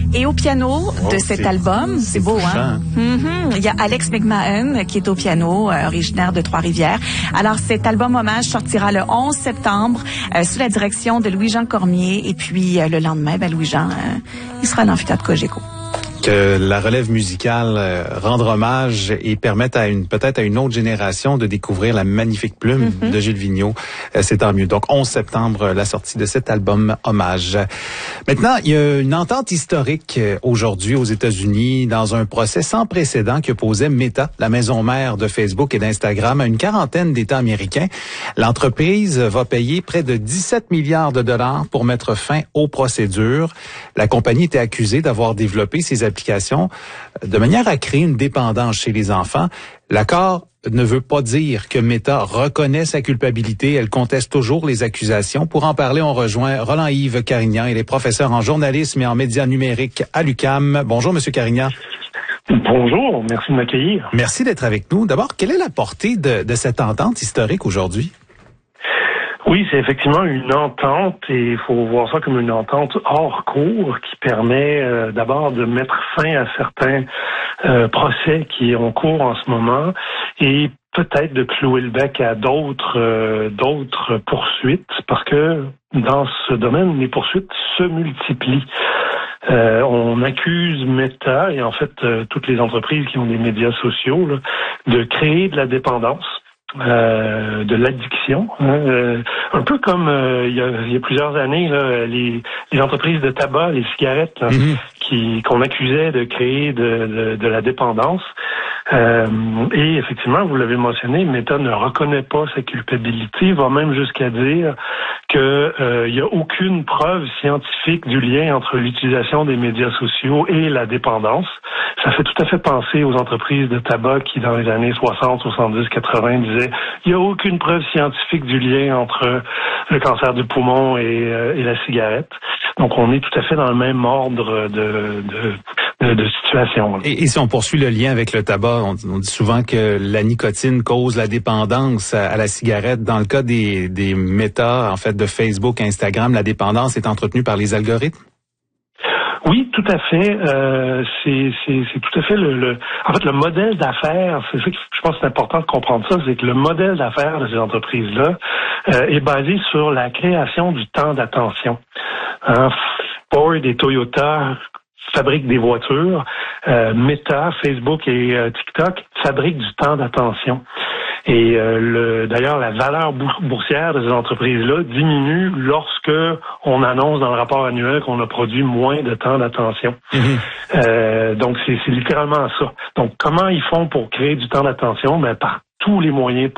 Et au piano de cet album, c'est beau, hein? Il y a Alex McMahon qui est au piano, originaire de Trois-Rivières. Alors, cet album hommage sortira le 11 septembre sous la direction de Louis-Jean Cormier. Et puis, le lendemain, Louis-Jean, il sera à l'amphithéâtre Cogeco. Que la relève musicale rende hommage et permette peut-être à une autre génération de découvrir la magnifique plume de Gilles Vigneault. C'est tant mieux. Donc, 11 septembre, la sortie de cet album hommage. Maintenant, il y a une entente historique aujourd'hui aux États-Unis dans un procès sans précédent que posait Meta, la maison mère de Facebook et d'Instagram, à une quarantaine d'États américains. L'entreprise va payer près de 17 milliards de dollars pour mettre fin aux procédures. La compagnie était accusée d'avoir développé ses applications de manière à créer une dépendance chez les enfants. L'accord ne veut pas dire que Meta reconnaît sa culpabilité. Elle conteste toujours les accusations. Pour en parler, on rejoint Roland-Yves Carignan. Il est professeur en journalisme et en médias numériques à l'UQAM. Bonjour, Monsieur Carignan. Bonjour, merci de m'accueillir. Merci d'être avec nous. D'abord, quelle est la portée de cette entente historique aujourd'hui? Oui, c'est effectivement une entente et il faut voir ça comme une entente hors cours qui permet d'abord de mettre fin à certains procès qui ont cours en ce moment et peut-être de clouer le bec à d'autres poursuites parce que dans ce domaine, les poursuites se multiplient. On accuse Meta et en fait toutes les entreprises qui ont des médias sociaux là, de créer de la dépendance. De l'addiction, un peu comme il y a plusieurs années là, les entreprises de tabac, les cigarettes là, qu'on accusait de créer de la dépendance. Et effectivement, vous l'avez mentionné, Meta ne reconnaît pas sa culpabilité, va même jusqu'à dire que il y a aucune preuve scientifique du lien entre l'utilisation des médias sociaux et la dépendance. Ça fait tout à fait penser aux entreprises de tabac qui, dans les années 60, 70, 80, disaient il n'y a aucune preuve scientifique du lien entre le cancer du poumon et la cigarette. Donc, on est tout à fait dans le même ordre de situation. Et si on poursuit le lien avec le tabac, on dit souvent que la nicotine cause la dépendance à la cigarette. Dans le cas des méta, en fait, de Facebook, Instagram, la dépendance est entretenue par les algorithmes? Oui, tout à fait. C'est tout à fait en fait, le modèle d'affaires, c'est ça que je pense que c'est important de comprendre ça, c'est que le modèle d'affaires de ces entreprises-là est basé sur la création du temps d'attention. Ford et Toyota fabriquent des voitures. Meta, Facebook et TikTok fabriquent du temps d'attention. Et d'ailleurs, la valeur boursière de ces entreprises-là diminue lorsque on annonce dans le rapport annuel qu'on a produit moins de temps d'attention. Donc, c'est littéralement ça. Donc, comment ils font pour créer du temps d'attention? Par tous les moyens